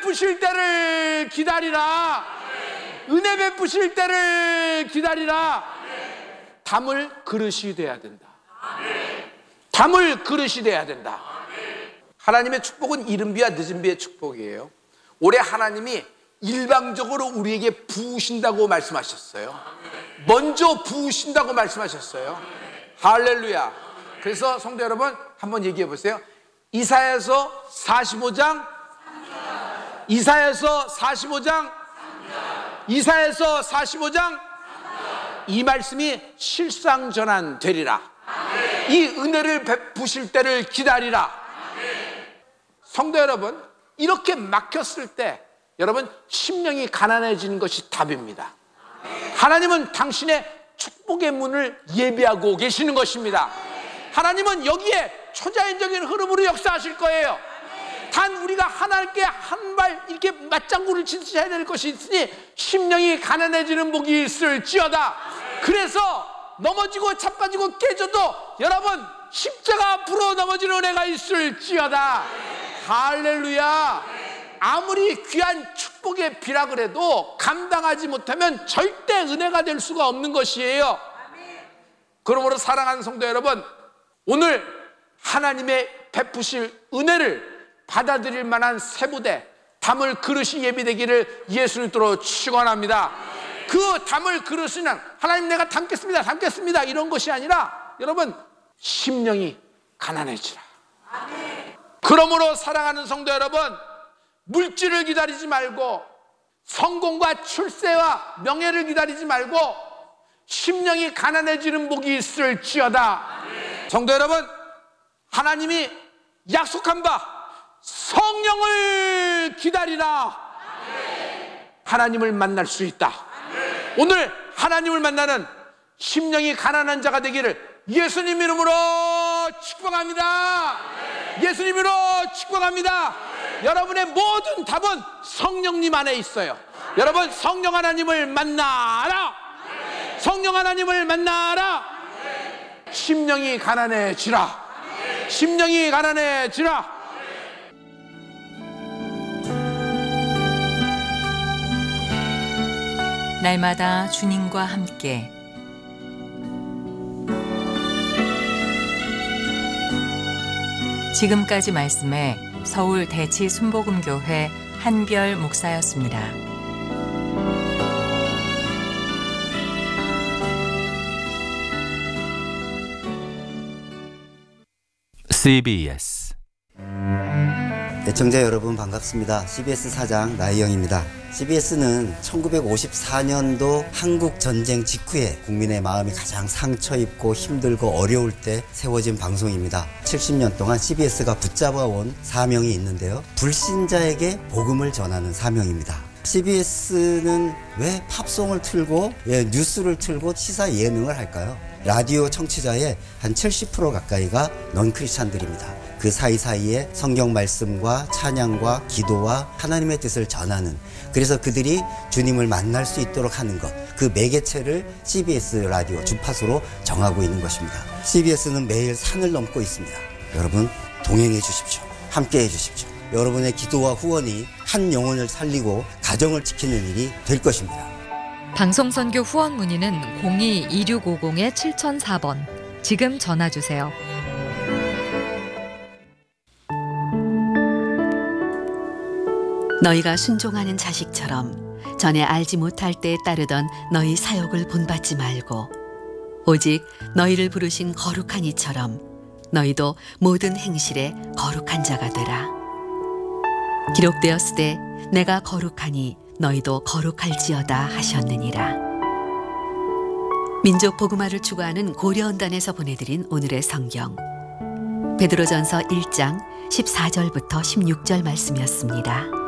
베푸실 때를 기다리라. 은혜 베푸실 때를 기다리라. 담을 그릇이 돼야 된다. 담을 그릇이 돼야 된다. 하나님의 축복은 이른 비와 늦은 비의 축복이에요. 올해 하나님이 일방적으로 우리에게 부으신다고 말씀하셨어요. 먼저 부으신다고 말씀하셨어요. 할렐루야. 그래서 성도 여러분 한번 얘기해 보세요. 이사야서 45장, 이사야서 45장, 이사야서 45장, 이 말씀이 실상 전환되리라. 이 은혜를 베푸실 때를 기다리라. 성도 여러분, 이렇게 막혔을 때 여러분 심령이 가난해지는 것이 답입니다. 하나님은 당신의 축복의 문을 예비하고 계시는 것입니다. 하나님은 여기에 초자연적인 흐름으로 역사하실 거예요. 단 우리가 하나님께 한 발 이렇게 맞장구를 치셔야 될 것이 있으니 심령이 가난해지는 복이 있을지어다. 그래서 넘어지고 자빠지고 깨져도 여러분 십자가 앞으로 넘어지는 은혜가 있을지어다. 할렐루야. 아무리 귀한 축복의 비라 그래도 감당하지 못하면 절대 은혜가 될 수가 없는 것이에요. 그러므로 사랑하는 성도 여러분, 오늘 하나님의 베푸실 은혜를 받아들일 만한 세부대 담을 그릇이 예비되기를 예수님으로 축원합니다. 그 담을 그릇은 하나님 내가 담겠습니다 이런 것이 아니라 여러분 심령이 가난해지라. 그러므로 사랑하는 성도 여러분, 물질을 기다리지 말고 성공과 출세와 명예를 기다리지 말고 심령이 가난해지는 복이 있을지어다. 성도 여러분, 하나님이 약속한 바 성령을 기다리라. 하나님을 만날 수 있다. 오늘 하나님을 만나는 심령이 가난한 자가 되기를 예수님 이름으로 축복합니다. 예수님 이름으로 축복합니다. 여러분의 모든 답은 성령님 안에 있어요. 여러분 성령 하나님을 만나라. 성령 하나님을 만나라. 심령이 가난해지라. 심령이 가난해지라. 날마다 주님과 함께 지금까지 말씀에 서울 대치 순복음교회 한별 목사였습니다. CBS 애청자 여러분 반갑습니다. CBS 사장 나희영입니다. CBS는 1954년도 한국 전쟁 직후에 국민의 마음이 가장 상처 입고 힘들고 어려울 때 세워진 방송입니다. 70년 동안 CBS가 붙잡아온 사명이 있는데요. 불신자에게 복음을 전하는 사명입니다. CBS는 왜 팝송을 틀고 뉴스를 틀고 시사 예능을 할까요? 라디오 청취자의 한 70% 가까이가 넌크리스찬들입니다. 그 사이사이에 성경 말씀과 찬양과 기도와 하나님의 뜻을 전하는, 그래서 그들이 주님을 만날 수 있도록 하는 것, 그 매개체를 CBS 라디오 주파수로 정하고 있는 것입니다. CBS는 매일 산을 넘고 있습니다. 여러분 동행해 주십시오. 함께 해 주십시오. 여러분의 기도와 후원이 한 영혼을 살리고 가정을 지키는 일이 될 것입니다. 방송선교 후원 문의는 02-2650-7004번. 지금 전화주세요. 너희가 순종하는 자식처럼 전에 알지 못할 때에 따르던 너희 사욕을 본받지 말고 오직 너희를 부르신 거룩한 이처럼 너희도 모든 행실에 거룩한 자가 되라. 기록되었으되 내가 거룩하니 너희도 거룩할지어다 하셨느니라. 민족 복음화를 추구하는 고려언단에서 보내드린 오늘의 성경 베드로전서 1장 14절부터 16절 말씀이었습니다.